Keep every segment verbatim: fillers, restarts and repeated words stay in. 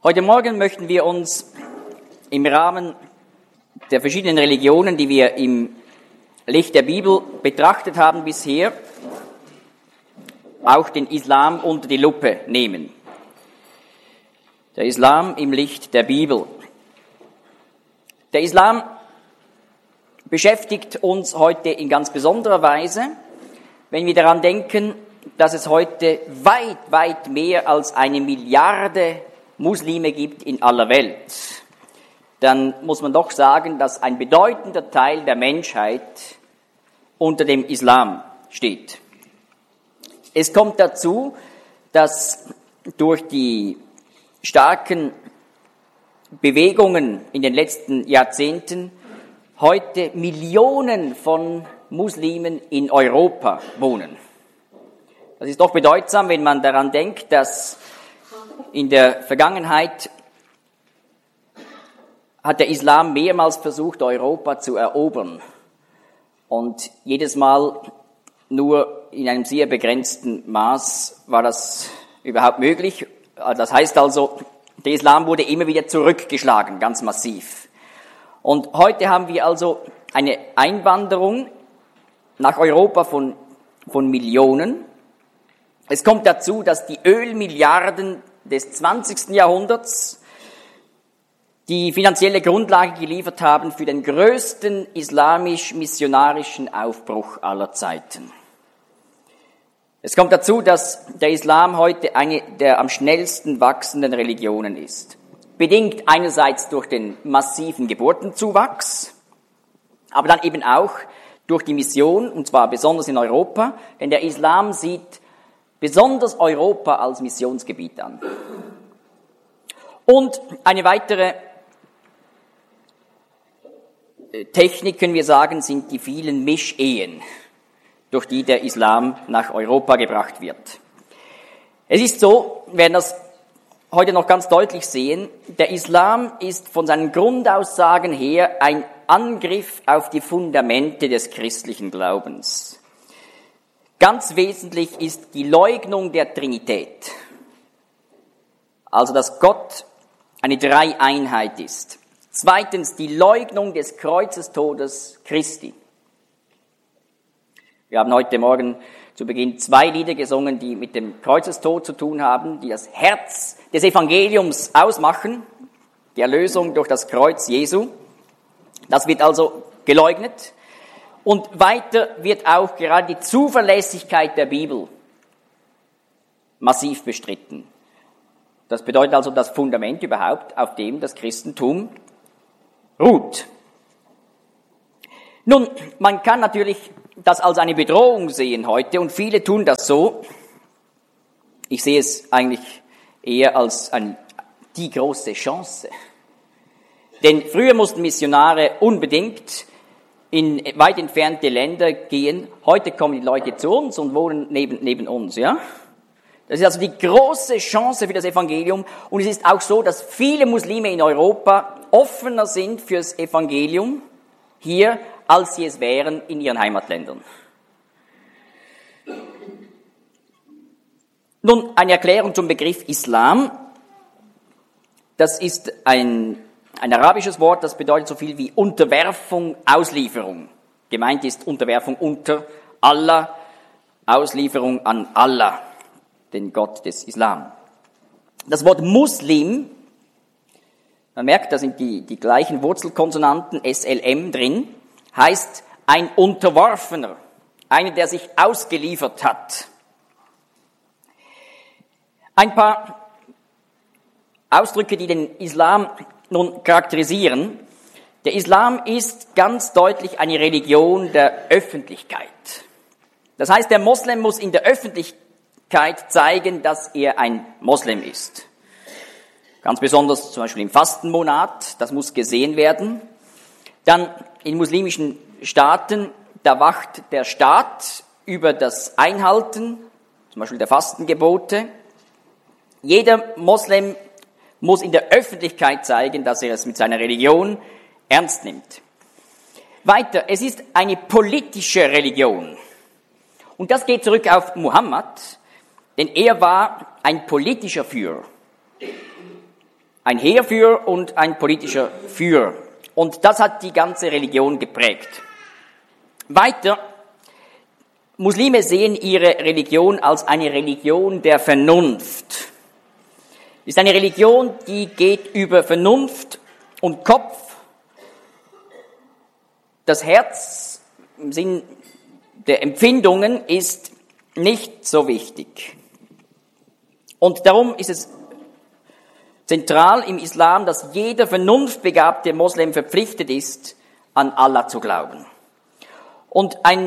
Heute Morgen möchten wir uns im Rahmen der verschiedenen Religionen, die wir im Licht der Bibel betrachtet haben bisher, auch den Islam unter die Lupe nehmen. Der Islam im Licht der Bibel. Der Islam beschäftigt uns heute in ganz besonderer Weise, wenn wir daran denken, dass es heute weit, weit mehr als eine Milliarde Muslime gibt in aller Welt. Dann muss man doch sagen, dass ein bedeutender Teil der Menschheit unter dem Islam steht. Es kommt dazu, dass durch die starken Bewegungen in den letzten Jahrzehnten heute Millionen von Muslimen in Europa wohnen. Das ist doch bedeutsam, wenn man daran denkt, dass in der Vergangenheit hat der Islam mehrmals versucht, Europa zu erobern. Und jedes Mal nur in einem sehr begrenzten Maß war das überhaupt möglich. Das heißt also, der Islam wurde immer wieder zurückgeschlagen, ganz massiv. Und heute haben wir also eine Einwanderung nach Europa von, von Millionen. Es kommt dazu, dass die Ölmilliarden des zwanzigsten Jahrhunderts die finanzielle Grundlage geliefert haben für den größten islamisch-missionarischen Aufbruch aller Zeiten. Es kommt dazu, dass der Islam heute eine der am schnellsten wachsenden Religionen ist. Bedingt einerseits durch den massiven Geburtenzuwachs, aber dann eben auch durch die Mission, und zwar besonders in Europa, denn der Islam sieht besonders Europa als Missionsgebiet an. Und eine weitere Technik, können wir sagen, sind die vielen Mischehen, durch die der Islam nach Europa gebracht wird. Es ist so, wir werden das heute noch ganz deutlich sehen, der Islam ist von seinen Grundaussagen her ein Angriff auf die Fundamente des christlichen Glaubens. Ganz wesentlich ist die Leugnung der Trinität, also dass Gott eine Dreieinheit ist. Zweitens die Leugnung des Kreuzestodes Christi. Wir haben heute Morgen zu Beginn zwei Lieder gesungen, die mit dem Kreuzestod zu tun haben, die das Herz des Evangeliums ausmachen, die Erlösung durch das Kreuz Jesu. Das wird also geleugnet. Und weiter wird auch gerade die Zuverlässigkeit der Bibel massiv bestritten. Das bedeutet also das Fundament überhaupt, auf dem das Christentum ruht. Nun, man kann natürlich das als eine Bedrohung sehen heute und viele tun das so. Ich sehe es eigentlich eher als ein, die große Chance. Denn früher mussten Missionare unbedingt in weit entfernte Länder gehen. Heute kommen die Leute zu uns und wohnen neben, neben uns, ja? Das ist also die große Chance für das Evangelium. Und es ist auch so, dass viele Muslime in Europa offener sind fürs Evangelium hier, als sie es wären in ihren Heimatländern. Nun, eine Erklärung zum Begriff Islam. Das ist ein Ein arabisches Wort, das bedeutet so viel wie Unterwerfung, Auslieferung. Gemeint ist Unterwerfung unter Allah, Auslieferung an Allah, den Gott des Islam. Das Wort Muslim, man merkt, da sind die, die gleichen Wurzelkonsonanten S L M drin, heißt ein Unterworfener, einer, der sich ausgeliefert hat. Ein paar Ausdrücke, die den Islam nun charakterisieren. Der Islam ist ganz deutlich eine Religion der Öffentlichkeit. Das heißt, der Moslem muss in der Öffentlichkeit zeigen, dass er ein Moslem ist. Ganz besonders zum Beispiel im Fastenmonat, das muss gesehen werden. Dann in muslimischen Staaten, da wacht der Staat über das Einhalten, zum Beispiel der Fastengebote. Jeder Moslem muss in der Öffentlichkeit zeigen, dass er es mit seiner Religion ernst nimmt. Weiter, es ist eine politische Religion. Und das geht zurück auf Muhammad, denn er war ein politischer Führer. ein Heerführer und ein politischer Führer. Und das hat die ganze Religion geprägt. Weiter, Muslime sehen ihre Religion als eine Religion der Vernunft. Es ist eine Religion, die geht über Vernunft und Kopf. Das Herz im Sinn der Empfindungen ist nicht so wichtig. Und darum ist es zentral im Islam, dass jeder vernunftbegabte Moslem verpflichtet ist, an Allah zu glauben. Und ein,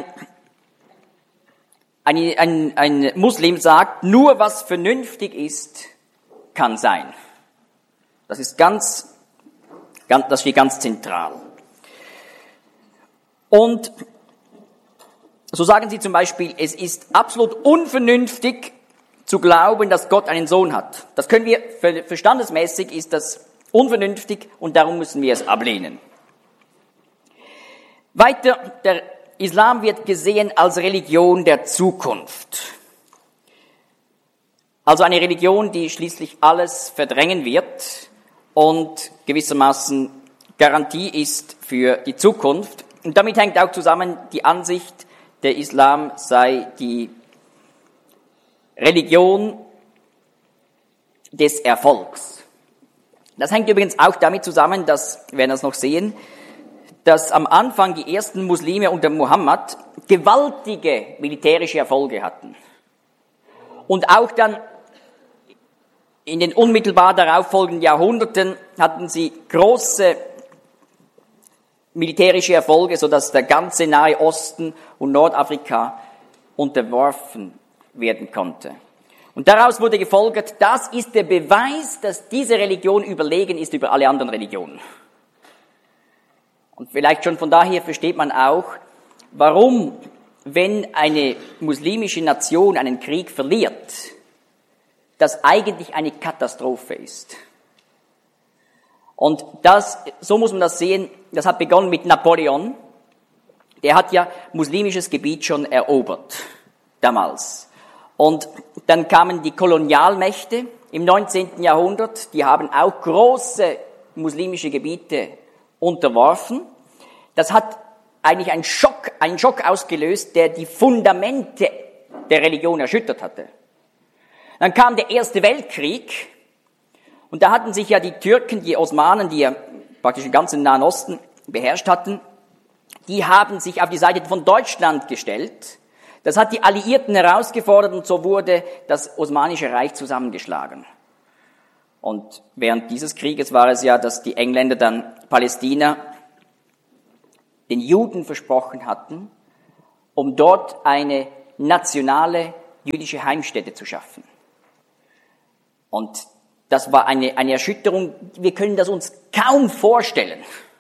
ein, ein, ein Muslim sagt, nur was vernünftig ist, kann sein. Das ist ganz, ganz, das steht ganz zentral. Und so sagen sie zum Beispiel, es ist absolut unvernünftig zu glauben, dass Gott einen Sohn hat. Das können wir, verstandesmäßig ist das unvernünftig und darum müssen wir es ablehnen. Weiter, der Islam wird gesehen als Religion der Zukunft. Also eine Religion, die schließlich alles verdrängen wird und gewissermaßen Garantie ist für die Zukunft. Und damit hängt auch zusammen die Ansicht, der Islam sei die Religion des Erfolgs. Das hängt übrigens auch damit zusammen, dass, wir werden das noch sehen, dass am Anfang die ersten Muslime unter Muhammad gewaltige militärische Erfolge hatten. Und auch dann in den unmittelbar darauf folgenden Jahrhunderten hatten sie große militärische Erfolge, sodass der ganze Nahe Osten und Nordafrika unterworfen werden konnte. Und daraus wurde gefolgert, das ist der Beweis, dass diese Religion überlegen ist über alle anderen Religionen. Und vielleicht schon von daher versteht man auch, warum, wenn eine muslimische Nation einen Krieg verliert, das eigentlich eine Katastrophe ist. Und das, so muss man das sehen, das hat begonnen mit Napoleon. Der hat ja muslimisches Gebiet schon erobert, damals. Und dann kamen die Kolonialmächte im neunzehnten Jahrhundert, die haben auch große muslimische Gebiete unterworfen. Das hat eigentlich einen Schock, einen Schock ausgelöst, der die Fundamente der Religion erschüttert hatte. Dann kam der Erste Weltkrieg und da hatten sich ja die Türken, die Osmanen, die ja praktisch den ganzen Nahen Osten beherrscht hatten, die haben sich auf die Seite von Deutschland gestellt. Das hat die Alliierten herausgefordert und so wurde das Osmanische Reich zusammengeschlagen. Und während dieses Krieges war es ja, dass die Engländer dann Palästina den Juden versprochen hatten, um dort eine nationale jüdische Heimstätte zu schaffen. Und das war eine, eine Erschütterung, wir können das uns kaum vorstellen.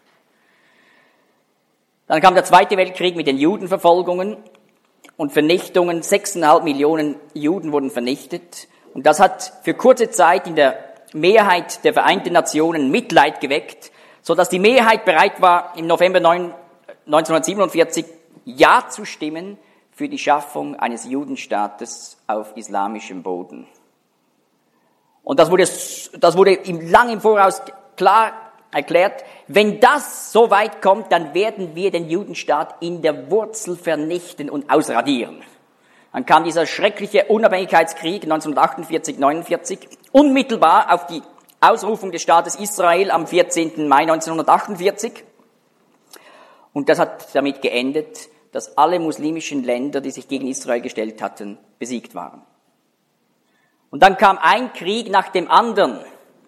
Dann kam der Zweite Weltkrieg mit den Judenverfolgungen und Vernichtungen. Sechseinhalb Millionen Juden wurden vernichtet. Und das hat für kurze Zeit in der Mehrheit der Vereinten Nationen Mitleid geweckt, so dass die Mehrheit bereit war, im November neunzehnhundertsiebenundvierzig Ja zu stimmen für die Schaffung eines Judenstaates auf islamischem Boden. Und das wurde, das wurde im, lang im Voraus klar erklärt, wenn das so weit kommt, dann werden wir den Judenstaat in der Wurzel vernichten und ausradieren. Dann kam dieser schreckliche Unabhängigkeitskrieg neunzehnhundertachtundvierzig neunundvierzig, unmittelbar auf die Ausrufung des Staates Israel am vierzehnten Mai neunzehnhundertachtundvierzig. Und das hat damit geendet, dass alle muslimischen Länder, die sich gegen Israel gestellt hatten, besiegt waren. Und dann kam ein Krieg nach dem anderen.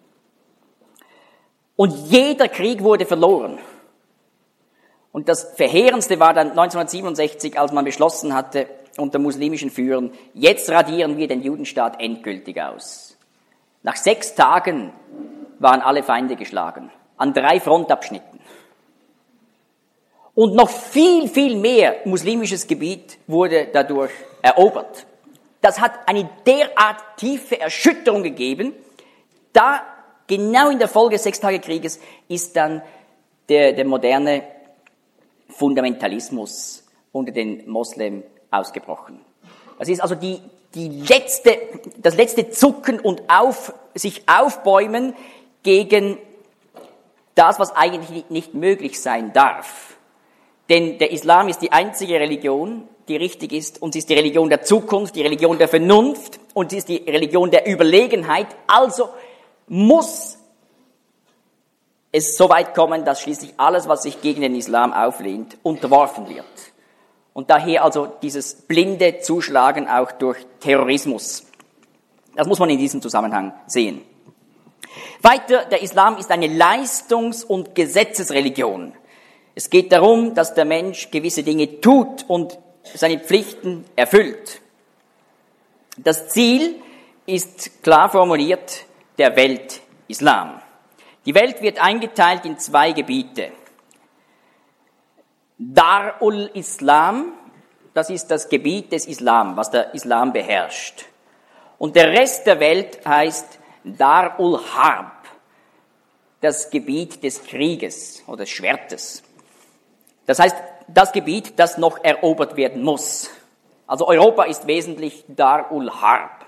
Und jeder Krieg wurde verloren. Und das Verheerendste war dann neunzehnhundertsiebenundsechzig, als man beschlossen hatte, unter muslimischen Führern, jetzt radieren wir den Judenstaat endgültig aus. Nach sechs Tagen waren alle Feinde geschlagen, an drei Frontabschnitten. Und noch viel, viel mehr muslimisches Gebiet wurde dadurch erobert. Das hat eine derart tiefe Erschütterung gegeben, da genau in der Folge des Sechstagekrieges ist dann der, der moderne Fundamentalismus unter den Moslems ausgebrochen. Das ist also die, die letzte, das letzte Zucken und auf, sich aufbäumen gegen das, was eigentlich nicht möglich sein darf. Denn der Islam ist die einzige Religion, die richtig ist, und sie ist die Religion der Zukunft, die Religion der Vernunft, und sie ist die Religion der Überlegenheit. Also muss es so weit kommen, dass schließlich alles, was sich gegen den Islam auflehnt, unterworfen wird. Und daher also dieses blinde Zuschlagen auch durch Terrorismus. Das muss man in diesem Zusammenhang sehen. Weiter, der Islam ist eine Leistungs- und Gesetzesreligion. Es geht darum, dass der Mensch gewisse Dinge tut und seine Pflichten erfüllt. Das Ziel ist klar formuliert, der Weltislam. Die Welt wird eingeteilt in zwei Gebiete. Darul Islam, das ist das Gebiet des Islam, was der Islam beherrscht. Und der Rest der Welt heißt Darul Harb, das Gebiet des Krieges oder des Schwertes. Das heißt, das Gebiet, das noch erobert werden muss. Also Europa ist wesentlich Darul Harb.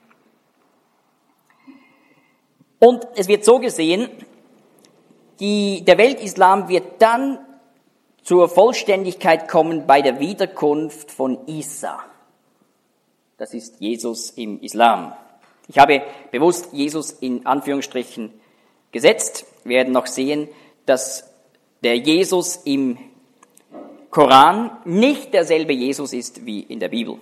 Und es wird so gesehen, die, der Weltislam wird dann zur Vollständigkeit kommen bei der Wiederkunft von Isa. Das ist Jesus im Islam. Ich habe bewusst Jesus in Anführungsstrichen gesetzt. Wir werden noch sehen, dass der Jesus im Koran nicht derselbe Jesus ist wie in der Bibel.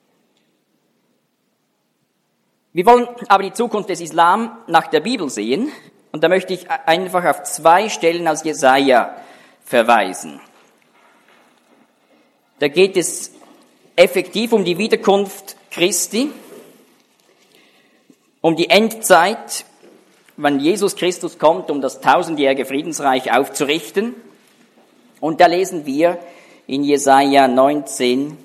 Wir wollen aber die Zukunft des Islam nach der Bibel sehen. Und da möchte ich einfach auf zwei Stellen aus Jesaja verweisen. Da geht es effektiv um die Wiederkunft Christi, um die Endzeit, wann Jesus Christus kommt, um das tausendjährige Friedensreich aufzurichten. Und da lesen wir in Jesaja neunzehn,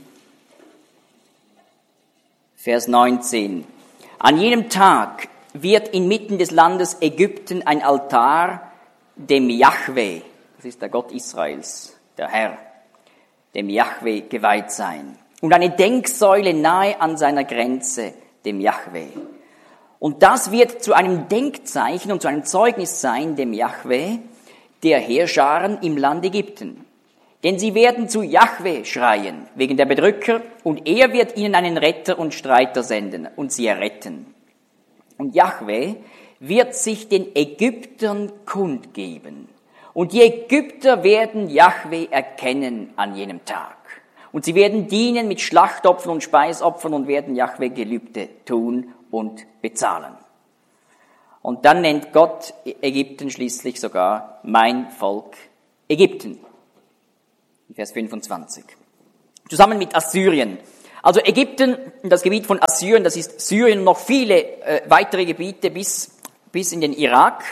Vers neunzehn. An jenem Tag wird inmitten des Landes Ägypten ein Altar dem Jahwe, das ist der Gott Israels, der Herr, dem Jahwe geweiht sein. Und eine Denksäule nahe an seiner Grenze, dem Jahwe. Und das wird zu einem Denkzeichen und zu einem Zeugnis sein, dem Jahwe, der Heerscharen im Land Ägypten. Denn sie werden zu Jahwe schreien, wegen der Bedrücker, und er wird ihnen einen Retter und Streiter senden und sie erretten. Und Jahwe wird sich den Ägyptern kundgeben. Und die Ägypter werden Jahwe erkennen an jenem Tag. Und sie werden dienen mit Schlachtopfern und Speisopfern und werden Jahwe Gelübde tun und bezahlen. Und dann nennt Gott Ägypten schließlich sogar mein Volk Ägypten. Vers fünfundzwanzig. Zusammen mit Assyrien. Also Ägypten, das Gebiet von Assyrien, das ist Syrien und noch viele äh, weitere Gebiete bis, bis in den Irak.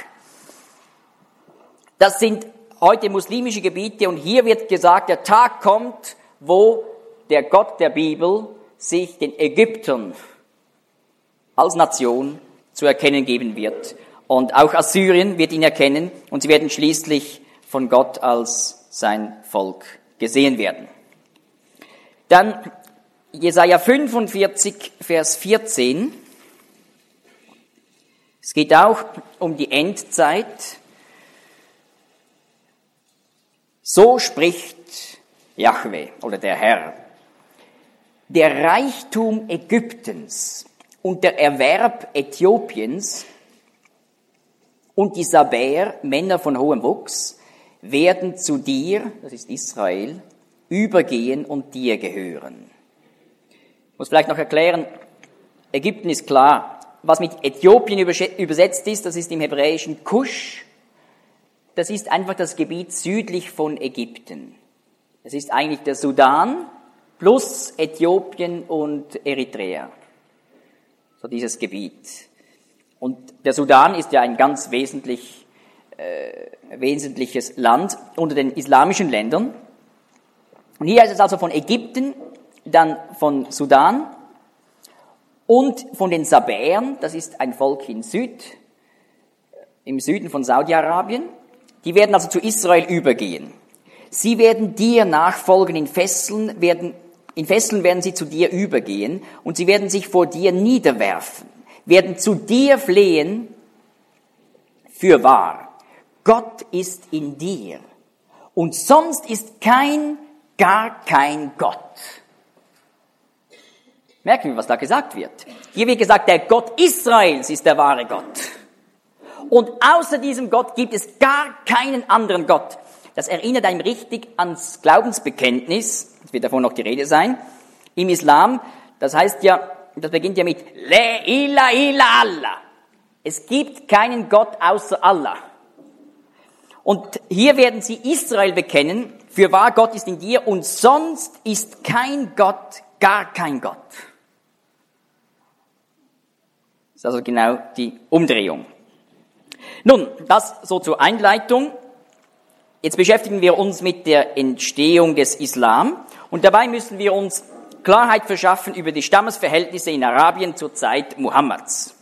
Das sind heute muslimische Gebiete und hier wird gesagt, der Tag kommt, wo der Gott der Bibel sich den Ägyptern als Nation zu erkennen geben wird. Und auch Assyrien wird ihn erkennen und sie werden schließlich von Gott als sein Volk gesehen werden. Dann Jesaja fünfundvierzig, Vers vierzehn. Es geht auch um die Endzeit. So spricht Jahwe oder der Herr. Der Reichtum Ägyptens und der Erwerb Äthiopiens und die Sabäer, Männer von hohem Wuchs, werden zu dir, das ist Israel, übergehen und dir gehören. Ich muss vielleicht noch erklären, Ägypten ist klar. Was mit Äthiopien übersetzt ist, das ist im Hebräischen Kusch. Das ist einfach das Gebiet südlich von Ägypten. Das ist eigentlich der Sudan plus Äthiopien und Eritrea. So dieses Gebiet. Und der Sudan ist ja ein ganz wesentlich, äh, wesentliches Land unter den islamischen Ländern. Und hier ist es also von Ägypten, dann von Sudan und von den Sabäern, das ist ein Volk in Süd, im Süden von Saudi-Arabien. Die werden also zu Israel übergehen. Sie werden dir nachfolgen in Fesseln, werden, in Fesseln werden sie zu dir übergehen und sie werden sich vor dir niederwerfen, werden zu dir flehen, Fürwahr, Gott ist in dir und sonst ist kein, gar kein Gott. Merken wir, was da gesagt wird. Hier wird gesagt, der Gott Israels ist der wahre Gott. Und außer diesem Gott gibt es gar keinen anderen Gott. Das erinnert einem richtig ans Glaubensbekenntnis, es wird davon noch die Rede sein, im Islam. Das heißt ja, das beginnt ja mit La ilaha illa Allah. Es gibt keinen Gott außer Allah. Und hier werden sie Israel bekennen, fürwahr Gott ist in dir und sonst ist kein Gott, gar kein Gott. Das ist also genau die Umdrehung. Nun, das so zur Einleitung. Jetzt beschäftigen wir uns mit der Entstehung des Islam und dabei müssen wir uns Klarheit verschaffen über die Stammesverhältnisse in Arabien zur Zeit Muhammads.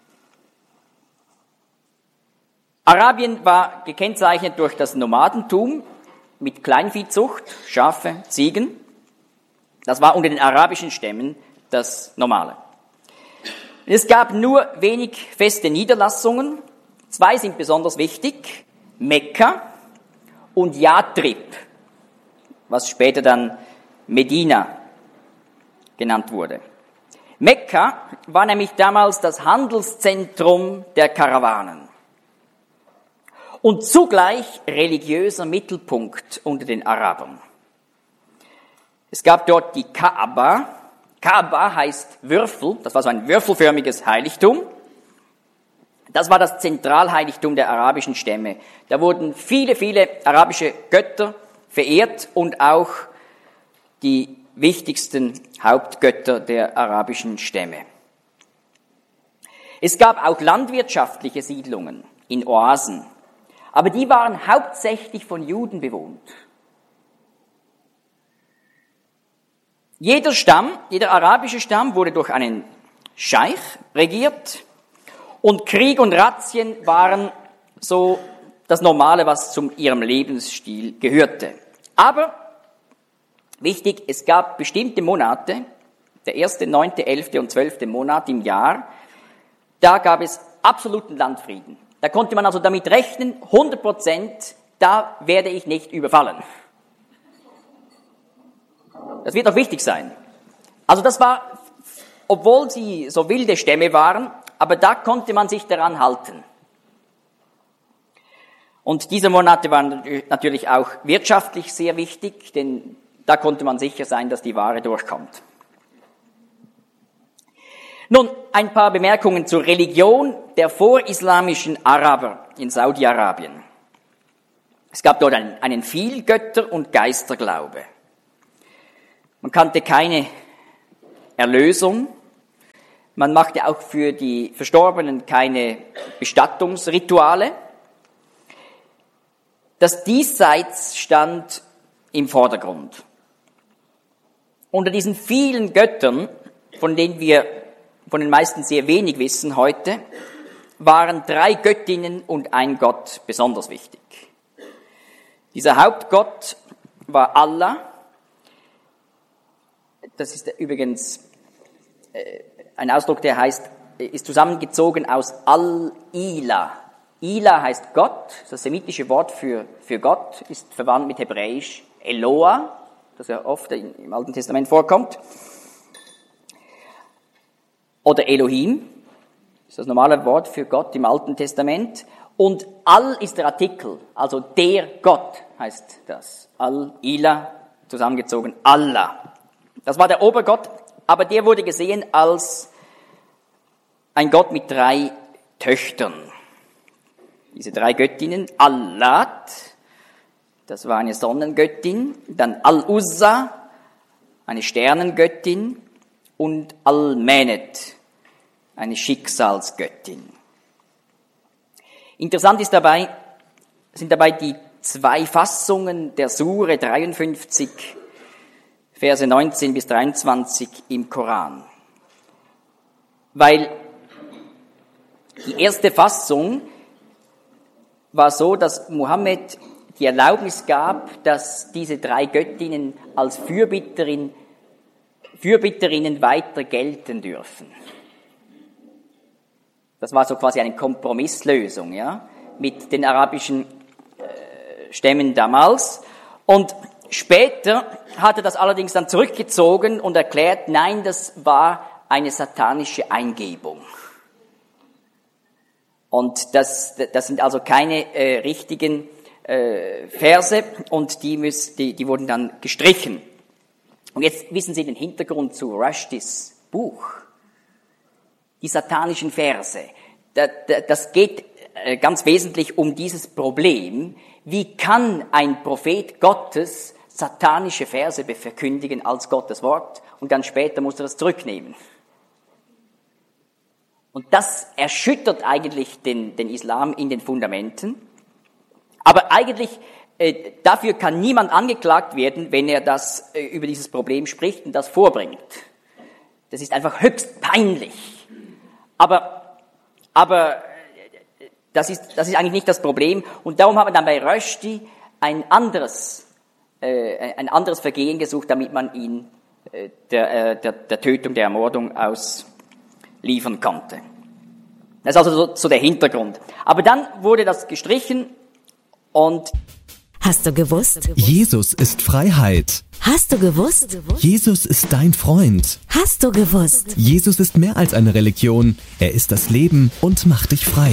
Arabien war gekennzeichnet durch das Nomadentum mit Kleinviehzucht, Schafe, Ziegen. Das war unter den arabischen Stämmen das Normale. Es gab nur wenig feste Niederlassungen. Zwei sind besonders wichtig, Mekka und Yathrib, was später dann Medina genannt wurde. Mekka war nämlich damals das Handelszentrum der Karawanen und zugleich religiöser Mittelpunkt unter den Arabern. Es gab dort die Kaaba. Kaaba heißt Würfel, das war so ein würfelförmiges Heiligtum. Das war das Zentralheiligtum der arabischen Stämme. Da wurden viele, viele arabische Götter verehrt und auch die wichtigsten Hauptgötter der arabischen Stämme. Es gab auch landwirtschaftliche Siedlungen in Oasen, aber die waren hauptsächlich von Juden bewohnt. Jeder Stamm, jeder arabische Stamm wurde durch einen Scheich regiert und Krieg und Razzien waren so das Normale, was zu ihrem Lebensstil gehörte. Aber wichtig, es gab bestimmte Monate, der erste, neunte, elfte und zwölfte Monat im Jahr, da gab es absoluten Landfrieden. Da konnte man also damit rechnen, hundert Prozent, da werde ich nicht überfallen. Das wird auch wichtig sein. Also das war, obwohl sie so wilde Stämme waren, aber da konnte man sich daran halten. Und diese Monate waren natürlich auch wirtschaftlich sehr wichtig, denn da konnte man sicher sein, dass die Ware durchkommt. Nun, ein paar Bemerkungen zur Religion der vorislamischen Araber in Saudi-Arabien. Es gab dort einen, einen Vielgötter- und Geisterglaube. Man kannte keine Erlösung. Man machte auch für die Verstorbenen keine Bestattungsrituale. Das Diesseits stand im Vordergrund. Unter diesen vielen Göttern, von denen wir von den meisten sehr wenig wissen heute, waren drei Göttinnen und ein Gott besonders wichtig. Dieser Hauptgott war Allah. Das ist übrigens äh, ein Ausdruck, der heißt, ist zusammengezogen aus Al-Ila. Ila heißt Gott, das semitische Wort für, für Gott, ist verwandt mit Hebräisch Eloah, das ja oft im Alten Testament vorkommt. Oder Elohim, ist das normale Wort für Gott im Alten Testament. Und Al ist der Artikel, also der Gott heißt das. Al-Ila, zusammengezogen Allah. Das war der Obergott, aber der wurde gesehen als ein Gott mit drei Töchtern. Diese drei Göttinnen, Allat, das war eine Sonnengöttin, dann Al-Uzza, eine Sternengöttin, und Al-Menet, eine Schicksalsgöttin. Interessant ist dabei, sind dabei die zwei Fassungen der Sure dreiundfünfzig, Verse neunzehn bis dreiundzwanzig im Koran. Weil die erste Fassung war so, dass Mohammed die Erlaubnis gab, dass diese drei Göttinnen als Fürbitterin Fürbitterinnen weiter gelten dürfen. Das war so quasi eine Kompromisslösung, ja. mit den arabischen äh, Stämmen damals. Und später hat er das allerdings dann zurückgezogen und erklärt, nein, das war eine satanische Eingebung. Und das, das sind also keine äh, richtigen äh, Verse und die, müssen, die, die wurden dann gestrichen. Und jetzt wissen Sie den Hintergrund zu Rushdys Buch. Die satanischen Verse. Das geht ganz wesentlich um dieses Problem. Wie kann ein Prophet Gottes satanische Verse verkündigen als Gottes Wort und dann später muss er das zurücknehmen? Und das erschüttert eigentlich den, den Islam in den Fundamenten. Aber eigentlich, äh, dafür kann niemand angeklagt werden, wenn er das äh, über dieses Problem spricht und das vorbringt. Das ist einfach höchst peinlich. Aber, aber das ist, das ist eigentlich nicht das Problem. Und darum hat man dann bei Rushdie ein anderes, äh, ein anderes Vergehen gesucht, damit man ihn äh, der, äh, der, der Tötung, der Ermordung ausliefern konnte. Das ist also so, so der Hintergrund. Aber dann wurde das gestrichen und... Hast du gewusst? Jesus ist Freiheit. Hast du gewusst? Jesus ist dein Freund. Hast du gewusst? Jesus ist mehr als eine Religion. Er ist das Leben und macht dich frei.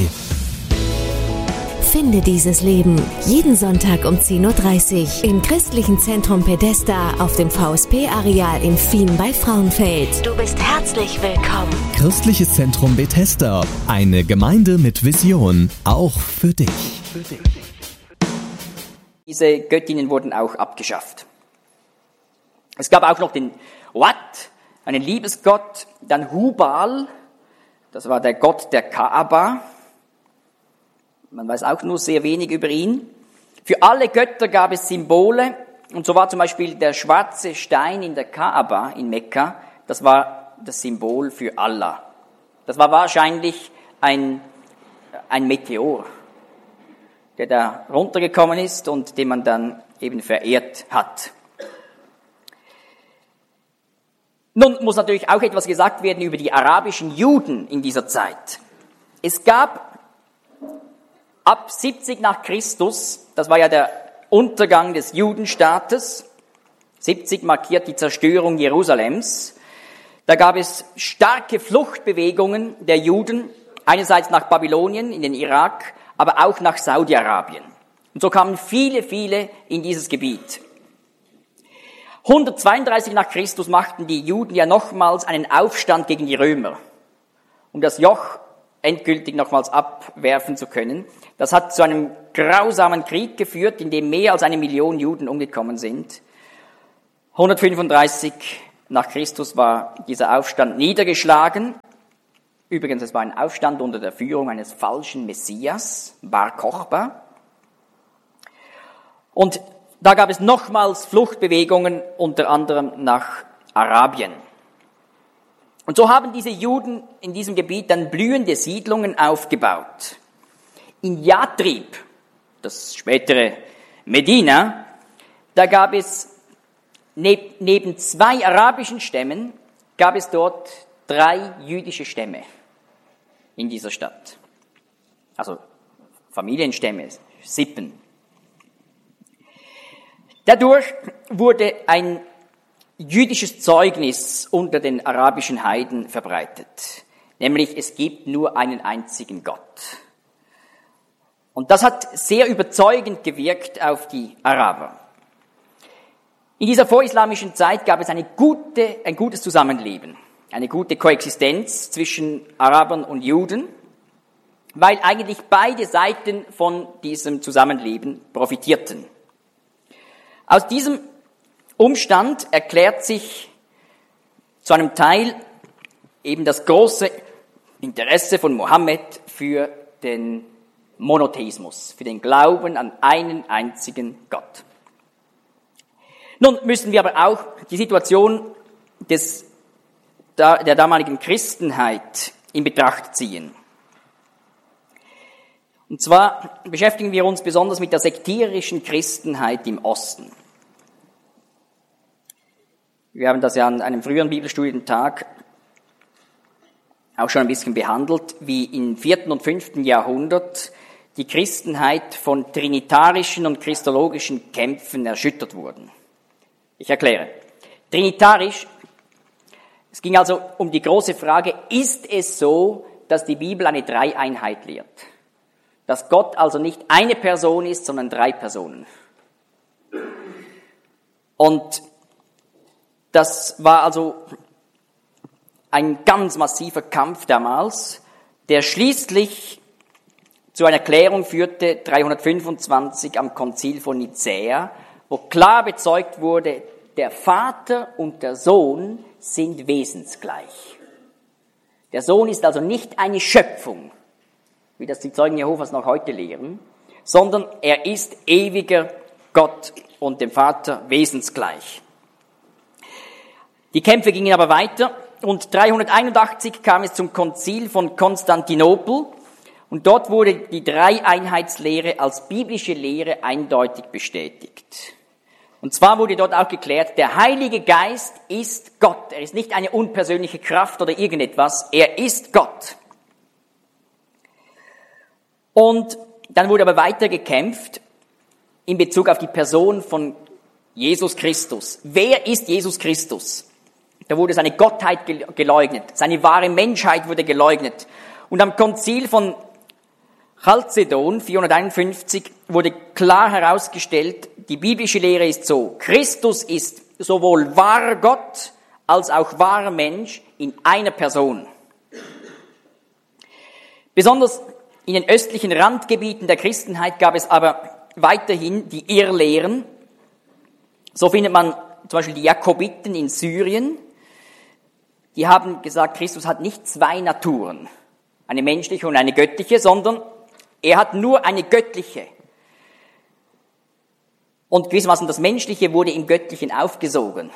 Finde dieses Leben jeden Sonntag um zehn Uhr dreißig im Christlichen Zentrum Bethesda auf dem V S P-Areal in Fien bei Frauenfeld. Du bist herzlich willkommen. Christliches Zentrum Bethesda. Eine Gemeinde mit Vision. Auch für dich. Für dich. Diese Göttinnen wurden auch abgeschafft. Es gab auch noch den Wat, einen Liebesgott, dann Hubal, das war der Gott der Kaaba. Man weiß auch nur sehr wenig über ihn. Für alle Götter gab es Symbole, und so war zum Beispiel der schwarze Stein in der Kaaba in Mekka, das war das Symbol für Allah. Das war wahrscheinlich ein, ein Meteor, der da runtergekommen ist und den man dann eben verehrt hat. Nun muss natürlich auch etwas gesagt werden über die arabischen Juden in dieser Zeit. Es gab ab siebzig nach Christus, das war ja der Untergang des Judenstaates, siebzig markiert die Zerstörung Jerusalems, da gab es starke Fluchtbewegungen der Juden, einerseits nach Babylonien in den Irak, aber auch nach Saudi-Arabien. Und so kamen viele, viele in dieses Gebiet. hundertzweiunddreißig nach Christus machten die Juden ja nochmals einen Aufstand gegen die Römer, um das Joch endgültig nochmals abwerfen zu können. Das hat zu einem grausamen Krieg geführt, in dem mehr als eine Million Juden umgekommen sind. hundertfünfunddreißig nach Christus war dieser Aufstand niedergeschlagen. Übrigens, es war ein Aufstand unter der Führung eines falschen Messias, Bar Kochba. Und da gab es nochmals Fluchtbewegungen, unter anderem nach Arabien. Und so haben diese Juden in diesem Gebiet dann blühende Siedlungen aufgebaut. In Yatrib, das spätere Medina, da gab es neb, neben zwei arabischen Stämmen, gab es dort drei jüdische Stämme in dieser Stadt. Also Familienstämme, Sippen. Dadurch wurde ein jüdisches Zeugnis unter den arabischen Heiden verbreitet. Nämlich, es gibt nur einen einzigen Gott. Und das hat sehr überzeugend gewirkt auf die Araber. In dieser vorislamischen Zeit gab es eine gute, ein gutes Zusammenleben, eine gute Koexistenz zwischen Arabern und Juden, weil eigentlich beide Seiten von diesem Zusammenleben profitierten. Aus diesem Umstand erklärt sich zu einem Teil eben das große Interesse von Mohammed für den Monotheismus, für den Glauben an einen einzigen Gott. Nun müssen wir aber auch die Situation des, der damaligen Christenheit in Betracht ziehen. Und zwar beschäftigen wir uns besonders mit der sektierischen Christenheit im Osten. Wir haben das ja an einem früheren Bibelstudientag auch schon ein bisschen behandelt, wie im vierten und fünften Jahrhundert die Christenheit von trinitarischen und christologischen Kämpfen erschüttert wurden. Ich erkläre. Trinitarisch, es ging also um die große Frage, ist es so, dass die Bibel eine Dreieinheit lehrt? Dass Gott also nicht eine Person ist, sondern drei Personen. Und das war also ein ganz massiver Kampf damals, der schließlich zu einer Erklärung führte, dreihundertfünfundzwanzig am Konzil von Nicäa, wo klar bezeugt wurde, der Vater und der Sohn sind wesensgleich. Der Sohn ist also nicht eine Schöpfung, wie das die Zeugen Jehovas noch heute lehren, sondern er ist ewiger Gott und dem Vater wesensgleich. Die Kämpfe gingen aber weiter und dreihunderteinundachtzig kam es zum Konzil von Konstantinopel und dort wurde die Dreieinheitslehre als biblische Lehre eindeutig bestätigt. Und zwar wurde dort auch geklärt, der Heilige Geist ist Gott. Er ist nicht eine unpersönliche Kraft oder irgendetwas, er ist Gott. Und dann wurde aber weiter gekämpft in Bezug auf die Person von Jesus Christus. Wer ist Jesus Christus? Da wurde seine Gottheit geleugnet, seine wahre Menschheit wurde geleugnet. Und am Konzil von Chalcedon vierhunderteinundfünfzig wurde klar herausgestellt, die biblische Lehre ist so, Christus ist sowohl wahrer Gott als auch wahrer Mensch in einer Person. Besonders in den östlichen Randgebieten der Christenheit gab es aber weiterhin die Irrlehren. So findet man zum Beispiel die Jakobiten in Syrien. Die haben gesagt, Christus hat nicht zwei Naturen, eine menschliche und eine göttliche, sondern er hat nur eine göttliche. Und gewissermaßen das Menschliche wurde im Göttlichen aufgesogen.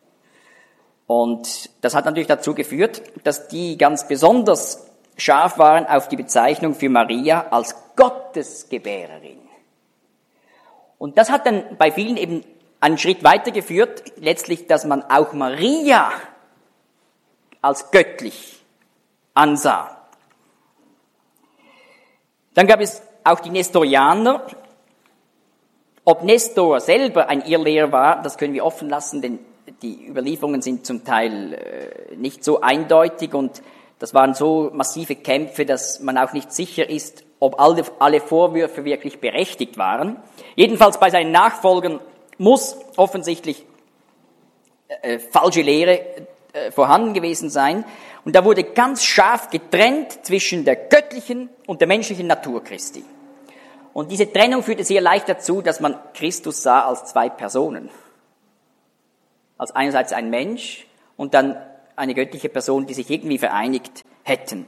Und das hat natürlich dazu geführt, dass die ganz besonders scharf waren auf die Bezeichnung für Maria als Gottesgebärerin. Und das hat dann bei vielen eben einen Schritt weitergeführt, letztlich, dass man auch Maria als göttlich ansah. Dann gab es auch die Nestorianer. Ob Nestor selber ein Irrlehrer war, das können wir offen lassen, denn die Überlieferungen sind zum Teil äh, nicht so eindeutig und das waren so massive Kämpfe, dass man auch nicht sicher ist, ob alle, alle Vorwürfe wirklich berechtigt waren. Jedenfalls bei seinen Nachfolgern muss offensichtlich äh, falsche Lehre äh, vorhanden gewesen sein. Und da wurde ganz scharf getrennt zwischen der göttlichen und der menschlichen Natur Christi. Und diese Trennung führte sehr leicht dazu, dass man Christus sah als zwei Personen. Als einerseits ein Mensch und dann eine göttliche Person, die sich irgendwie vereinigt hätten.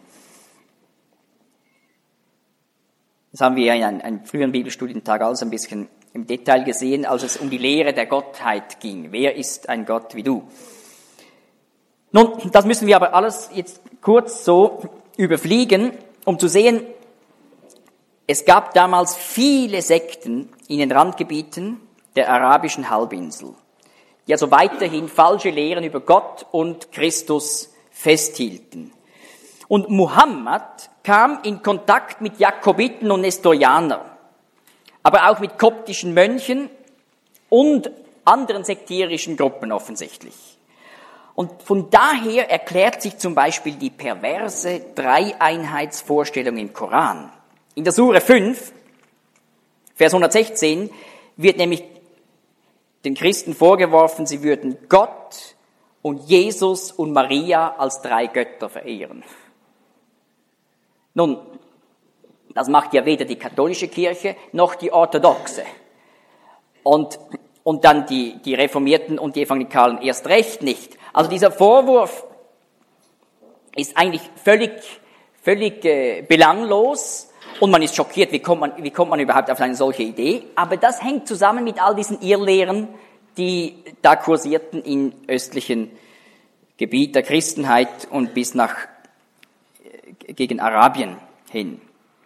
Das haben wir ja in einem, einem früheren Bibelstudientag alles ein bisschen im Detail gesehen, als es um die Lehre der Gottheit ging. Wer ist ein Gott wie du? Nun, das müssen wir aber alles jetzt kurz so überfliegen, um zu sehen, es gab damals viele Sekten in den Randgebieten der arabischen Halbinsel, die also weiterhin falsche Lehren über Gott und Christus festhielten. Und Muhammad kam in Kontakt mit Jakobiten und Nestorianern, aber auch mit koptischen Mönchen und anderen sektierischen Gruppen offensichtlich. Und von daher erklärt sich zum Beispiel die perverse Dreieinheitsvorstellung im Koran. In der Sure fünf, Vers hundertsechzehn, wird nämlich den Christen vorgeworfen, sie würden Gott und Jesus und Maria als drei Götter verehren. Nun, das macht ja weder die katholische Kirche noch die orthodoxe. Und, und dann die, die Reformierten und die Evangelikalen erst recht nicht. Also dieser Vorwurf ist eigentlich völlig, völlig äh, belanglos und man ist schockiert, wie kommt man, wie kommt man überhaupt auf eine solche Idee. Aber das hängt zusammen mit all diesen Irrlehren, die da kursierten im östlichen Gebiet der Christenheit und bis nach äh, gegen Arabien hin.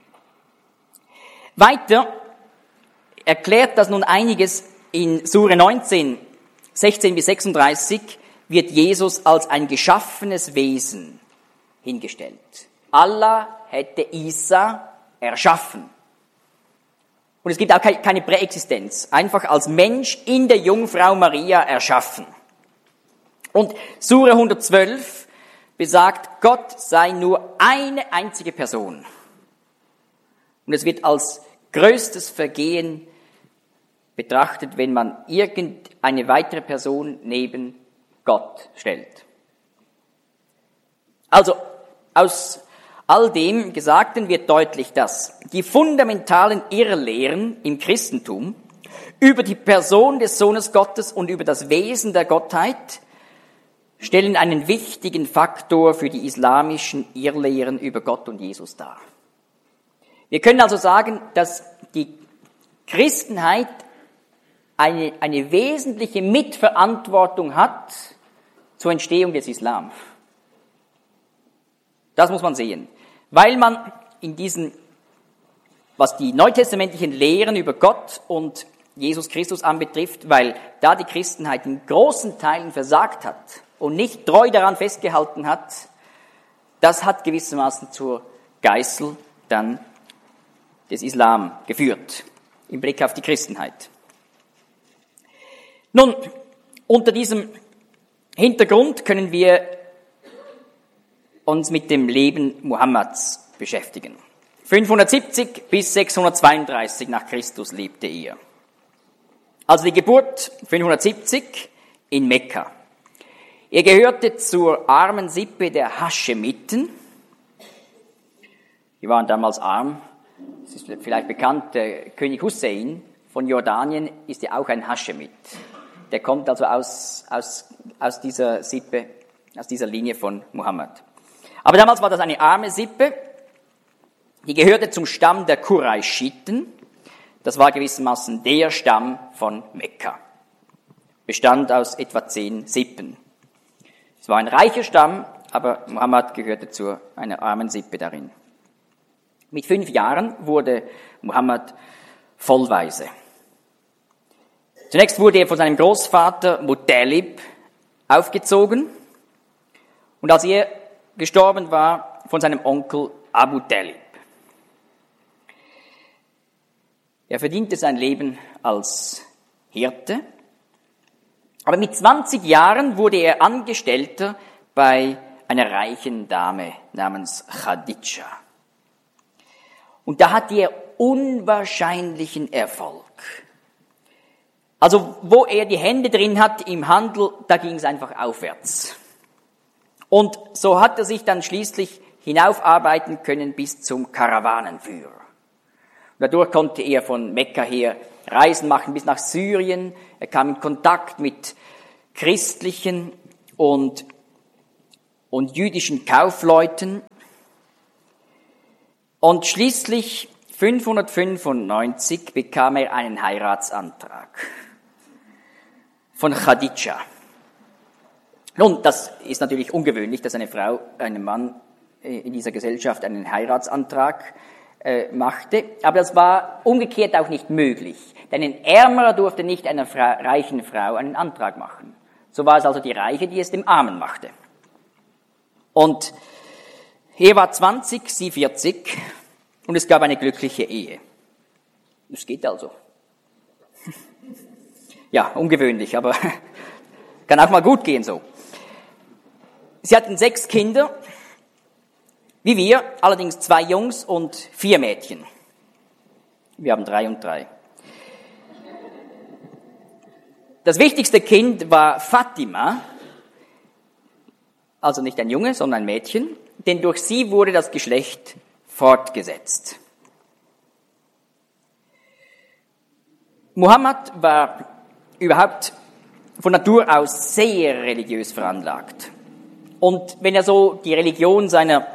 Weiter erklärt das nun einiges in Sure neunzehn, sechzehn bis sechsunddreißig, wird Jesus als ein geschaffenes Wesen hingestellt. Allah hätte Isa erschaffen. Und es gibt auch keine Präexistenz. Einfach als Mensch in der Jungfrau Maria erschaffen. Und Sura hundertzwölf besagt, Gott sei nur eine einzige Person. Und es wird als größtes Vergehen betrachtet, wenn man irgendeine weitere Person neben Gott stellt. Also, aus all dem Gesagten wird deutlich, dass die fundamentalen Irrlehren im Christentum über die Person des Sohnes Gottes und über das Wesen der Gottheit stellen einen wichtigen Faktor für die islamischen Irrlehren über Gott und Jesus dar. Wir können also sagen, dass die Christenheit eine, eine wesentliche Mitverantwortung hat zur Entstehung des Islam. Das muss man sehen. Weil man in diesen, was die neutestamentlichen Lehren über Gott und Jesus Christus anbetrifft, weil da die Christenheit in großen Teilen versagt hat und nicht treu daran festgehalten hat, das hat gewissermaßen zur Geißel dann des Islam geführt, im Blick auf die Christenheit. Nun, unter diesem Hintergrund können wir uns mit dem Leben Mohammeds beschäftigen. fünfhundertsiebzig bis sechshundertzweiunddreißig nach Christus lebte er. Also die Geburt fünfhundertsiebzig in Mekka. Er gehörte zur armen Sippe der Haschemiten. Die waren damals arm. Es ist vielleicht bekannt, der König Hussein von Jordanien ist ja auch ein Haschemit. Der kommt also aus, aus, aus dieser Sippe, aus dieser Linie von Mohammed. Aber damals war das eine arme Sippe, die gehörte zum Stamm der Qurayshiten. Das war gewissermaßen der Stamm von Mekka. Bestand aus etwa zehn Sippen. Es war ein reicher Stamm, aber Mohammed gehörte zu einer armen Sippe darin. Mit fünf Jahren wurde Mohammed vollweise. Zunächst wurde er von seinem Großvater Muttalib aufgezogen und als er gestorben war, von seinem Onkel Abu Talib. Er verdiente sein Leben als Hirte, aber mit zwanzig Jahren wurde er Angestellter bei einer reichen Dame namens Khadija. Und da hatte er unwahrscheinlichen Erfolg. Also wo er die Hände drin hat im Handel, da ging es einfach aufwärts. Und so hat er sich dann schließlich hinaufarbeiten können bis zum Karawanenführer. Und dadurch konnte er von Mekka her Reisen machen bis nach Syrien. Er kam in Kontakt mit christlichen und, und jüdischen Kaufleuten. Und schließlich fünfhundertfünfundneunzig bekam er einen Heiratsantrag von Khadija. Nun, das ist natürlich ungewöhnlich, dass eine Frau einem Mann in dieser Gesellschaft einen Heiratsantrag äh, machte, aber das war umgekehrt auch nicht möglich, denn ein Ärmerer durfte nicht einer Fra- reichen Frau einen Antrag machen. So war es also die Reiche, die es dem Armen machte. Und er war zwanzig, sie vierzig und es gab eine glückliche Ehe. Es geht also. Ja, ungewöhnlich, aber kann auch mal gut gehen so. Sie hatten sechs Kinder, wie wir, allerdings zwei Jungs und vier Mädchen. Wir haben drei und drei. Das wichtigste Kind war Fatima, also nicht ein Junge, sondern ein Mädchen, denn durch sie wurde das Geschlecht fortgesetzt. Mohammed war überhaupt von Natur aus sehr religiös veranlagt. Und wenn er so die Religion seiner,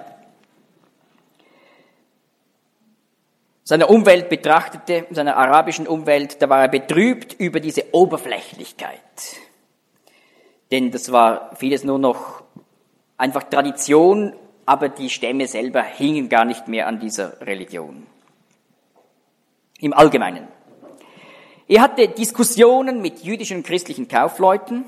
seiner Umwelt betrachtete, seiner arabischen Umwelt, da war er betrübt über diese Oberflächlichkeit. Denn das war vieles nur noch einfach Tradition, aber die Stämme selber hingen gar nicht mehr an dieser Religion. Im Allgemeinen. Er hatte Diskussionen mit jüdischen und christlichen Kaufleuten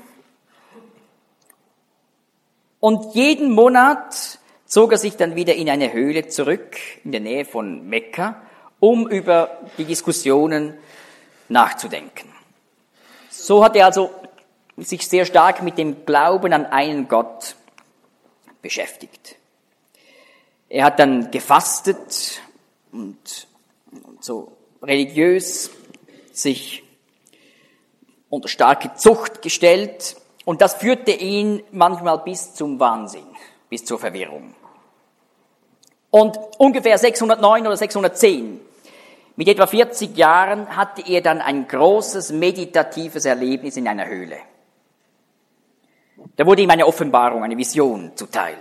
und jeden Monat zog er sich dann wieder in eine Höhle zurück, in der Nähe von Mekka, um über die Diskussionen nachzudenken. So hat er also sich sehr stark mit dem Glauben an einen Gott beschäftigt. Er hat dann gefastet und, und so religiös sich unter starke Zucht gestellt, und das führte ihn manchmal bis zum Wahnsinn, bis zur Verwirrung. Und ungefähr sechshundertneun oder sechshundertzehn, mit etwa vierzig Jahren, hatte er dann ein großes meditatives Erlebnis in einer Höhle. Da wurde ihm eine Offenbarung, eine Vision zuteil.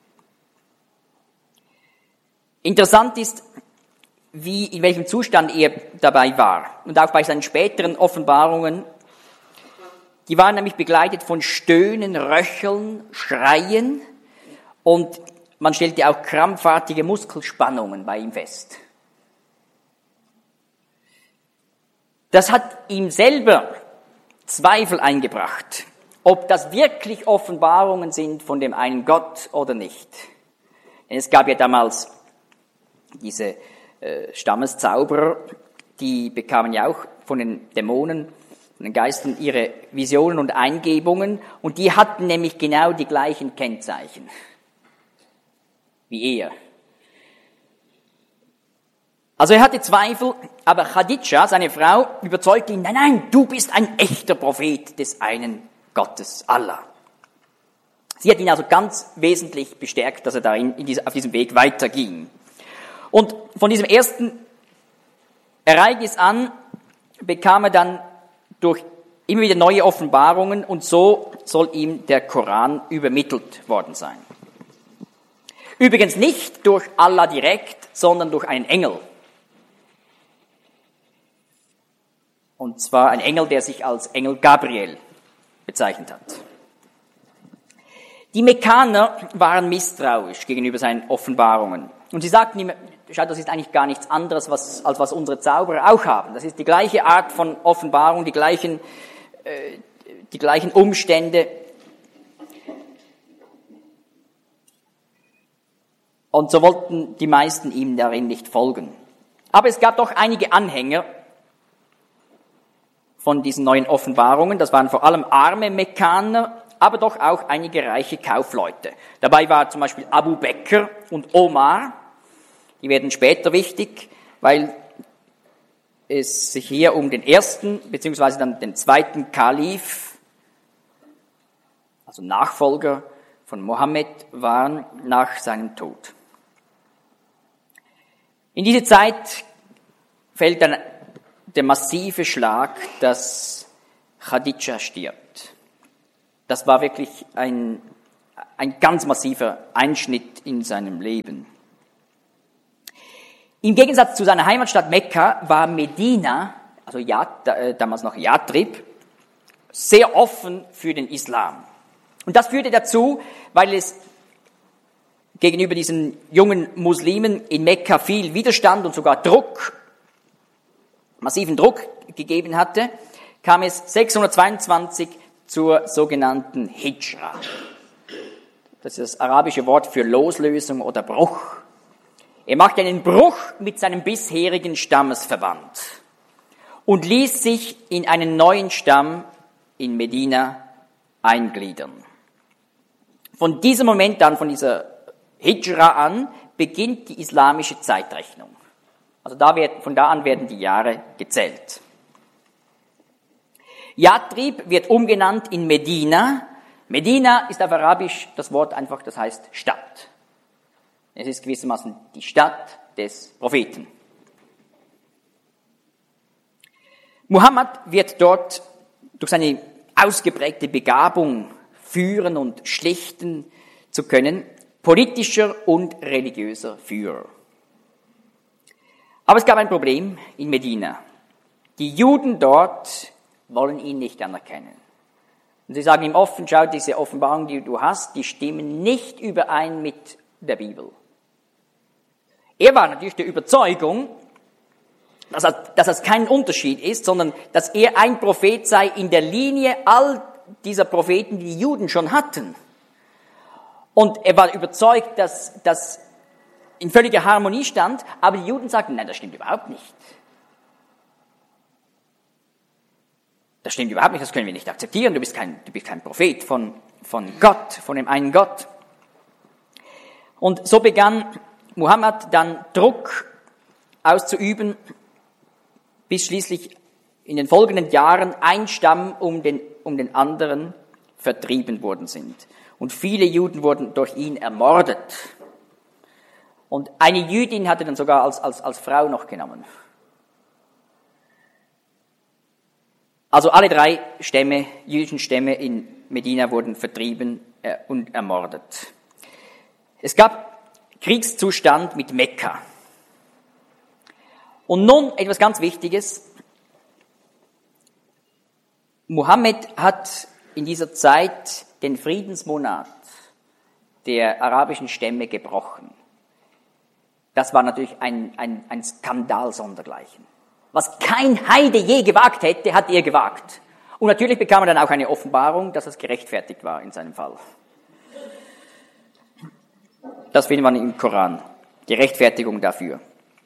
Interessant ist, wie, in welchem Zustand er dabei war. Und auch bei seinen späteren Offenbarungen, die waren nämlich begleitet von Stöhnen, Röcheln, Schreien, und man stellte auch krampfartige Muskelspannungen bei ihm fest. Das hat ihm selber Zweifel eingebracht, ob das wirklich Offenbarungen sind von dem einen Gott oder nicht. Denn es gab ja damals diese äh, Stammeszauberer, die bekamen ja auch von den Dämonen, von den Geistern ihre Visionen und Eingebungen, und die hatten nämlich genau die gleichen Kennzeichen wie er. Also er hatte Zweifel, aber Chadidja, seine Frau, überzeugte ihn, nein, nein, du bist ein echter Prophet des einen Gottes, Allah. Sie hat ihn also ganz wesentlich bestärkt, dass er da in, in diese, auf diesem Weg weiterging. Und von diesem ersten Ereignis an bekam er dann durch immer wieder neue Offenbarungen, und so soll ihm der Koran übermittelt worden sein. Übrigens nicht durch Allah direkt, sondern durch einen Engel. Und zwar ein Engel, der sich als Engel Gabriel bezeichnet hat. Die Mekkaner waren misstrauisch gegenüber seinen Offenbarungen. Und sie sagten ihm, schau, das ist eigentlich gar nichts anderes, was, als was unsere Zauberer auch haben. Das ist die gleiche Art von Offenbarung, die gleichen, äh, die gleichen Umstände. Und so wollten die meisten ihm darin nicht folgen. Aber es gab doch einige Anhänger von diesen neuen Offenbarungen. Das waren vor allem arme Mekkaner, aber doch auch einige reiche Kaufleute. Dabei war zum Beispiel Abu Bekr und Omar. Die werden später wichtig, weil es sich hier um den ersten beziehungsweise dann den zweiten Kalif, also Nachfolger von Mohammed, waren nach seinem Tod. In diese Zeit fällt dann der massive Schlag, dass Chadidja stirbt. Das war wirklich ein, ein ganz massiver Einschnitt in seinem Leben. Im Gegensatz zu seiner Heimatstadt Mekka war Medina, also Yat, äh, damals noch Yatrib, sehr offen für den Islam. Und das führte dazu, weil es gegenüber diesen jungen Muslimen in Mekka viel Widerstand und sogar Druck, massiven Druck gegeben hatte, kam es sechshundertzweiundzwanzig zur sogenannten Hijra. Das ist das arabische Wort für Loslösung oder Bruch. Er machte einen Bruch mit seinem bisherigen Stammesverband und ließ sich in einen neuen Stamm in Medina eingliedern. Von diesem Moment an, von dieser Hijra an, beginnt die islamische Zeitrechnung. Also da wird, von da an werden die Jahre gezählt. Yatrib wird umgenannt in Medina. Medina ist auf Arabisch das Wort einfach, das heißt Stadt. Es ist gewissermaßen die Stadt des Propheten. Muhammad wird dort durch seine ausgeprägte Begabung, führen und schlichten zu können, politischer und religiöser Führer. Aber es gab ein Problem in Medina. Die Juden dort wollen ihn nicht anerkennen. Und sie sagen ihm offen, schau, diese Offenbarungen, die du hast, die stimmen nicht überein mit der Bibel. Er war natürlich der Überzeugung, dass das, dass das kein Unterschied ist, sondern dass er ein Prophet sei in der Linie all dieser Propheten, die die Juden schon hatten. Und er war überzeugt, dass, dass in völliger Harmonie stand, aber die Juden sagten, nein, das stimmt überhaupt nicht. Das stimmt überhaupt nicht, das können wir nicht akzeptieren, du bist kein, du bist kein Prophet von, von Gott, von dem einen Gott. Und so begann Muhammad dann Druck auszuüben, bis schließlich in den folgenden Jahren ein Stamm um den, um den anderen vertrieben worden sind. Und viele Juden wurden durch ihn ermordet. Und eine Jüdin hatte dann sogar als, als, als Frau noch genommen. Also alle drei Stämme, jüdischen Stämme in Medina wurden vertrieben äh, und ermordet. Es gab Kriegszustand mit Mekka. Und nun etwas ganz Wichtiges. Mohammed hat in dieser Zeit den Friedensmonat der arabischen Stämme gebrochen. Das war natürlich ein, ein, ein Skandal sondergleichen. Was kein Heide je gewagt hätte, hat er gewagt. Und natürlich bekam er dann auch eine Offenbarung, dass es gerechtfertigt war in seinem Fall. Das findet man im Koran, die Rechtfertigung dafür.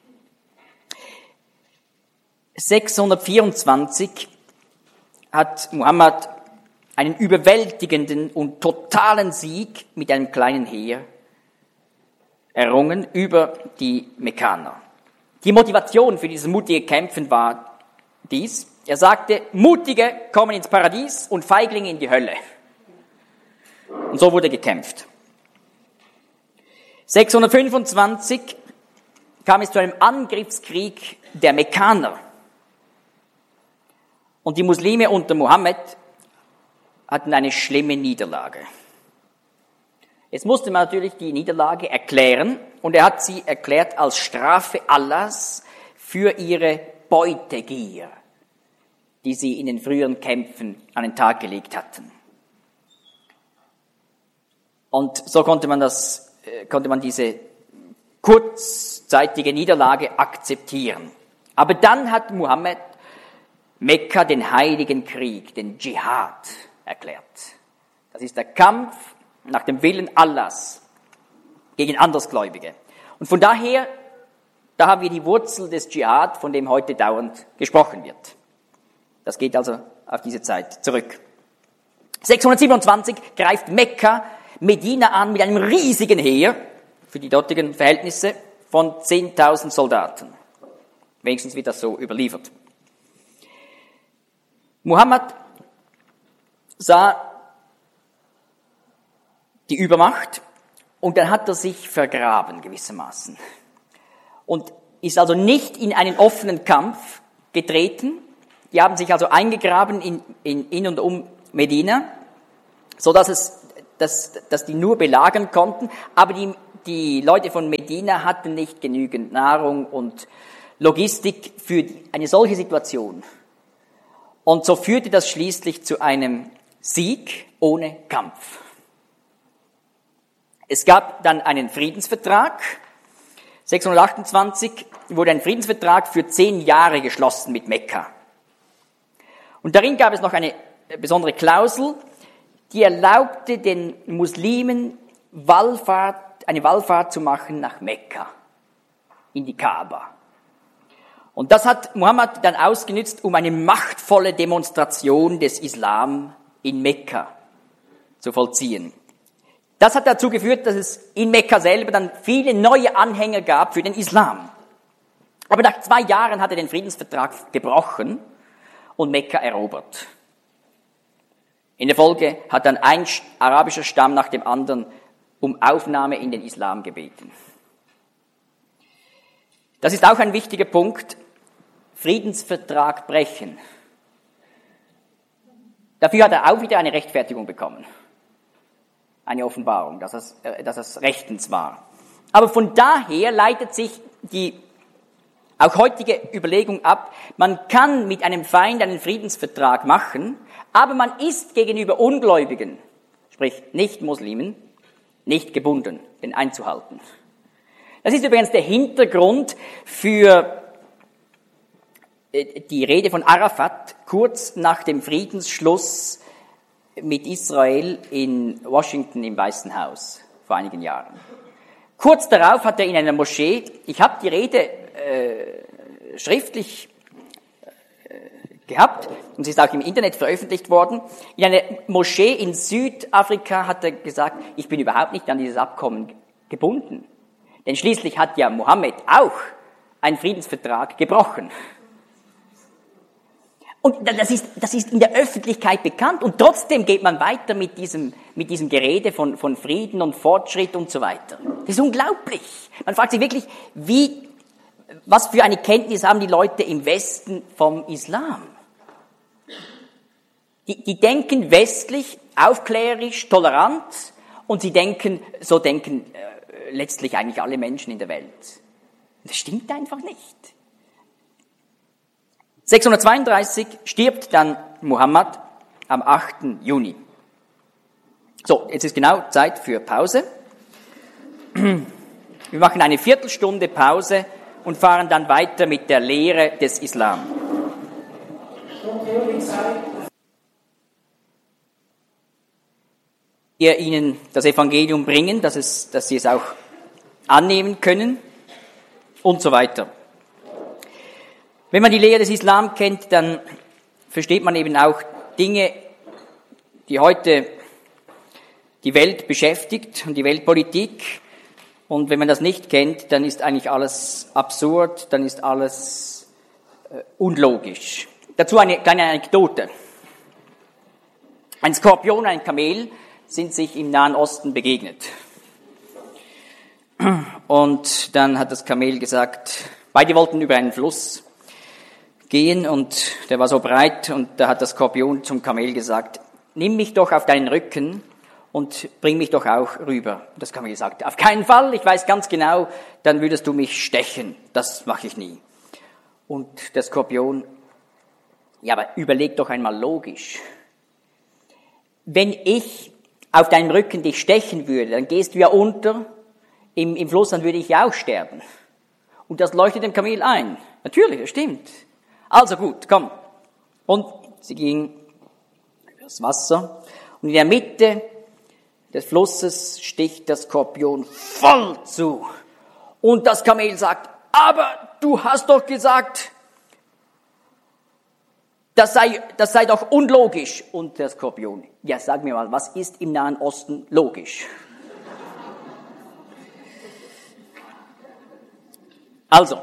sechshundertvierundzwanzig hat Muhammad einen überwältigenden und totalen Sieg mit einem kleinen Heer errungen über die Mekkaner. Die Motivation für dieses mutige Kämpfen war dies. Er sagte, Mutige kommen ins Paradies und Feiglinge in die Hölle. Und so wurde gekämpft. sechshundertfünfundzwanzig kam es zu einem Angriffskrieg der Mekkaner. Und die Muslime unter Mohammed hatten eine schlimme Niederlage. Jetzt musste man natürlich die Niederlage erklären und er hat sie erklärt als Strafe Allahs für ihre Beutegier, die sie in den früheren Kämpfen an den Tag gelegt hatten. Und so konnte man das, konnte man diese kurzzeitige Niederlage akzeptieren. Aber dann hat Mohammed Mekka den heiligen Krieg, den Dschihad, erklärt. Das ist der Kampf nach dem Willen Allahs gegen Andersgläubige. Und von daher, da haben wir die Wurzel des Dschihad, von dem heute dauernd gesprochen wird. Das geht also auf diese Zeit zurück. sechshundertsiebenundzwanzig greift Mekka Medina an mit einem riesigen Heer, für die dortigen Verhältnisse, von zehntausend Soldaten. Wenigstens wird das so überliefert. Muhammad sah die Übermacht und dann hat er sich vergraben gewissermaßen und ist also nicht in einen offenen Kampf getreten. Die haben sich also eingegraben in, in, in und um Medina, so dass es, dass, dass die nur belagern konnten, aber die, die Leute von Medina hatten nicht genügend Nahrung und Logistik für eine solche Situation. Und so führte das schließlich zu einem Sieg ohne Kampf. Es gab dann einen Friedensvertrag. sechshundertachtundzwanzig wurde ein Friedensvertrag für zehn Jahre geschlossen mit Mekka. Und darin gab es noch eine besondere Klausel, die erlaubte den Muslimen Wallfahrt, eine Wallfahrt zu machen nach Mekka, in die Kaaba. Und das hat Muhammad dann ausgenutzt, um eine machtvolle Demonstration des Islam in Mekka zu vollziehen. Das hat dazu geführt, dass es in Mekka selber dann viele neue Anhänger gab für den Islam. Aber nach zwei Jahren hat er den Friedensvertrag gebrochen und Mekka erobert. In der Folge hat dann ein arabischer Stamm nach dem anderen um Aufnahme in den Islam gebeten. Das ist auch ein wichtiger Punkt. Friedensvertrag brechen. Dafür hat er auch wieder eine Rechtfertigung bekommen. Eine Offenbarung, dass es, äh, dass es rechtens war. Aber von daher leitet sich die auch heutige Überlegung ab, man kann mit einem Feind einen Friedensvertrag machen, aber man ist gegenüber Ungläubigen, sprich Nicht-Muslimen, nicht gebunden, den einzuhalten. Das ist übrigens der Hintergrund für die Rede von Arafat kurz nach dem Friedensschluss mit Israel in Washington im Weißen Haus vor einigen Jahren. Kurz darauf hat er in einer Moschee, ich habe die Rede äh, schriftlich äh, gehabt und sie ist auch im Internet veröffentlicht worden, in einer Moschee in Südafrika hat er gesagt, ich bin überhaupt nicht an dieses Abkommen gebunden. Denn schließlich hat ja Mohammed auch einen Friedensvertrag gebrochen. Und das ist, das ist in der Öffentlichkeit bekannt und trotzdem geht man weiter mit diesem, mit diesem Gerede von, von Frieden und Fortschritt und so weiter. Das ist unglaublich. Man fragt sich wirklich, wie, was für eine Kenntnis haben die Leute im Westen vom Islam? Die, die denken westlich, aufklärerisch, tolerant und sie denken, so denken äh, letztlich eigentlich alle Menschen in der Welt. Das stimmt einfach nicht. sechshundertzweiunddreißig stirbt dann Muhammad am achten Juni. So, jetzt ist genau Zeit für Pause. Wir machen eine Viertelstunde Pause und fahren dann weiter mit der Lehre des Islam. Wir Ihnen das Evangelium bringen, dass, es, dass Sie es auch annehmen können und so weiter. Wenn man die Lehre des Islam kennt, dann versteht man eben auch Dinge, die heute die Welt beschäftigt und die Weltpolitik. Und wenn man das nicht kennt, dann ist eigentlich alles absurd, dann ist alles äh, unlogisch. Dazu eine kleine Anekdote. Ein Skorpion und ein Kamel sind sich im Nahen Osten begegnet. Und dann hat das Kamel gesagt, beide wollten über einen Fluss gehen und der war so breit und da hat der Skorpion zum Kamel gesagt, nimm mich doch auf deinen Rücken und bring mich doch auch rüber. Das Kamel sagt, auf keinen Fall, ich weiß ganz genau, dann würdest du mich stechen, das mache ich nie. Und der Skorpion, ja, aber überleg doch einmal logisch. Wenn ich auf deinem Rücken dich stechen würde, dann gehst du ja unter im, im Fluss, dann würde ich ja auch sterben. Und das leuchtet dem Kamel ein. Natürlich, das stimmt. Also gut, komm. Und sie ging übers Wasser und in der Mitte des Flusses sticht der Skorpion voll zu. Und das Kamel sagt, aber du hast doch gesagt, das sei, das sei doch unlogisch. Und der Skorpion, ja, sag mir mal, was ist im Nahen Osten logisch? Also,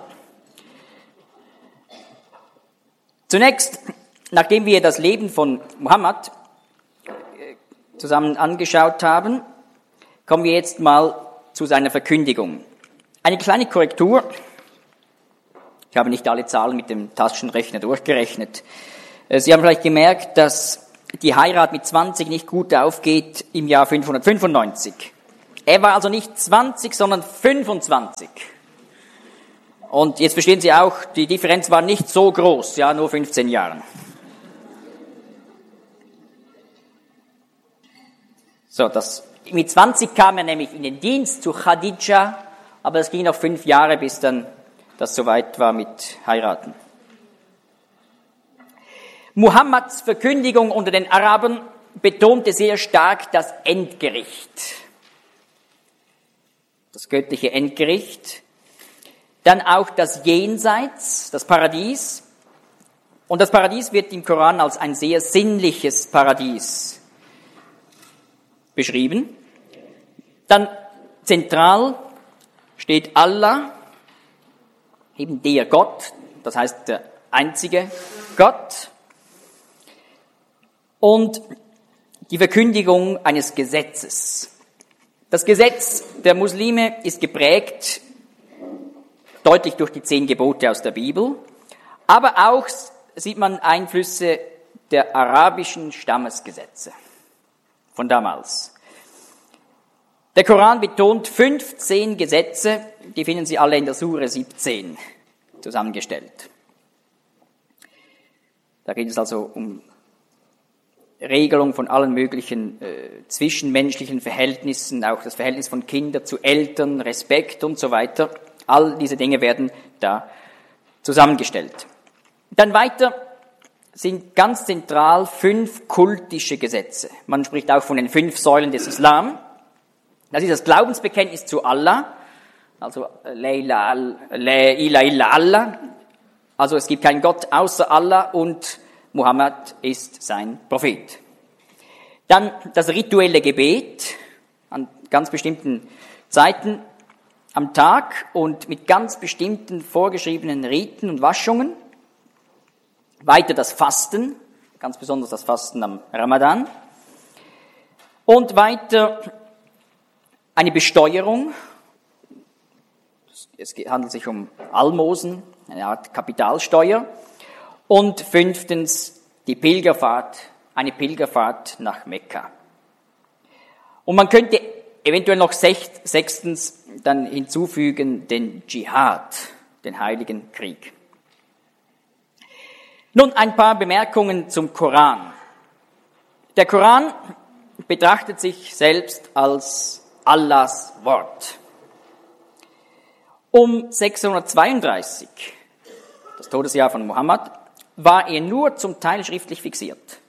zunächst, nachdem wir das Leben von Muhammad zusammen angeschaut haben, kommen wir jetzt mal zu seiner Verkündigung. Eine kleine Korrektur. Ich habe nicht alle Zahlen mit dem Taschenrechner durchgerechnet. Sie haben vielleicht gemerkt, dass die Heirat mit zwanzig nicht gut aufgeht im Jahr fünfhundertfünfundneunzig. Er war also nicht zwanzig, sondern fünfundzwanzig. Und jetzt verstehen Sie auch, die Differenz war nicht so groß, ja, nur fünfzehn Jahre. So, das, mit zwanzig kam er nämlich in den Dienst zu Khadija, aber es ging noch fünf Jahre, bis dann das soweit war mit Heiraten. Muhammads Verkündigung unter den Arabern betonte sehr stark das Endgericht. Das göttliche Endgericht. Dann auch das Jenseits, das Paradies. Und das Paradies wird im Koran als ein sehr sinnliches Paradies beschrieben. Dann zentral steht Allah, eben der Gott, das heißt der einzige Gott. Und die Verkündigung eines Gesetzes. Das Gesetz der Muslime ist geprägt deutlich durch die zehn Gebote aus der Bibel, aber auch sieht man Einflüsse der arabischen Stammesgesetze von damals. Der Koran betont fünfzehn Gesetze, die finden Sie alle in der Sure siebzehn zusammengestellt. Da geht es also um Regelung von allen möglichen äh, zwischenmenschlichen Verhältnissen, auch das Verhältnis von Kindern zu Eltern, Respekt und so weiter. All diese Dinge werden da zusammengestellt. Dann weiter sind ganz zentral fünf kultische Gesetze. Man spricht auch von den fünf Säulen des Islam. Das ist das Glaubensbekenntnis zu Allah, also Leila, Le ila illa Allah, also es gibt keinen Gott außer Allah und Muhammad ist sein Prophet. Dann das rituelle Gebet an ganz bestimmten Zeiten am Tag und mit ganz bestimmten vorgeschriebenen Riten und Waschungen. Weiter das Fasten, ganz besonders das Fasten am Ramadan. Und weiter eine Besteuerung. Es handelt sich um Almosen, eine Art Kapitalsteuer. Und fünftens die Pilgerfahrt, eine Pilgerfahrt nach Mekka. Und man könnte eventuell noch sechstens dann hinzufügen den Dschihad, den heiligen Krieg. Nun ein paar Bemerkungen zum Koran. Der Koran betrachtet sich selbst als Allahs Wort. Um sechshundertzweiunddreißig, das Todesjahr von Muhammad, war er nur zum Teil schriftlich fixiert.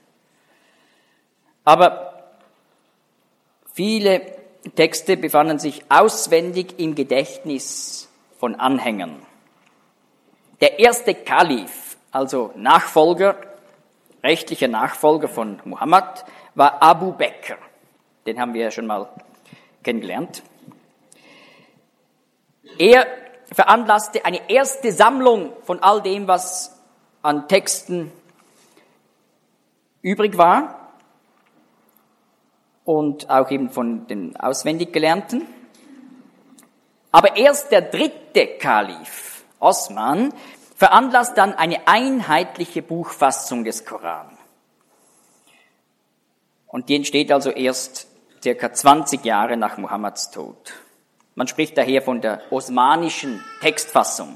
Aber viele Texte befanden sich auswendig im Gedächtnis von Anhängern. Der erste Kalif, also Nachfolger, rechtlicher Nachfolger von Muhammad, war Abu Bekr. Den haben wir ja schon mal kennengelernt. Er veranlasste eine erste Sammlung von all dem, was an Texten übrig war und auch eben von den auswendig Gelernten. Aber erst der dritte Kalif, Osman, veranlasst dann eine einheitliche Buchfassung des Koran. Und die entsteht also erst circa zwanzig Jahre nach Muhammads Tod. Man spricht daher von der osmanischen Textfassung.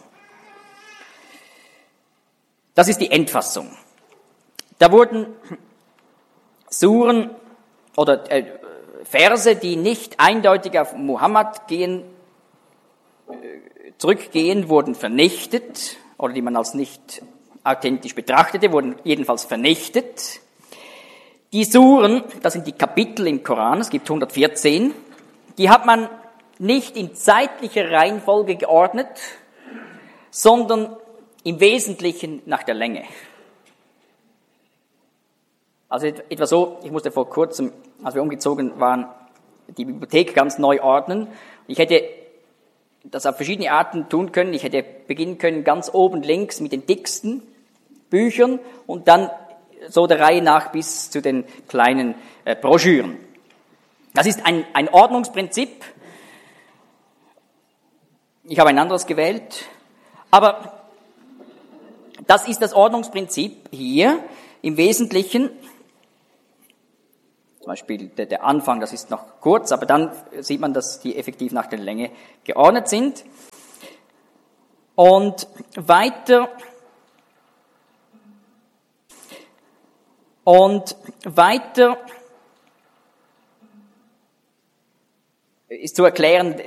Das ist die Endfassung. Da wurden Suren oder äh, Verse, die nicht eindeutig auf Muhammad gehen, äh, zurückgehen, wurden vernichtet, oder die man als nicht authentisch betrachtete, wurden jedenfalls vernichtet. Die Suren, das sind die Kapitel im Koran, es gibt hundertvierzehn, die hat man nicht in zeitlicher Reihenfolge geordnet, sondern im Wesentlichen nach der Länge. Also etwa so, ich musste vor kurzem, als wir umgezogen waren, die Bibliothek ganz neu ordnen. Ich hätte das auf verschiedene Arten tun können. Ich hätte beginnen können ganz oben links mit den dicksten Büchern und dann so der Reihe nach bis zu den kleinen äh, Broschüren. Das ist ein, ein Ordnungsprinzip. Ich habe ein anderes gewählt. Aber das ist das Ordnungsprinzip hier im Wesentlichen. Zum Beispiel der, der Anfang, das ist noch kurz, aber dann sieht man, dass die effektiv nach der Länge geordnet sind. Und weiter, und weiter ist zu erklären,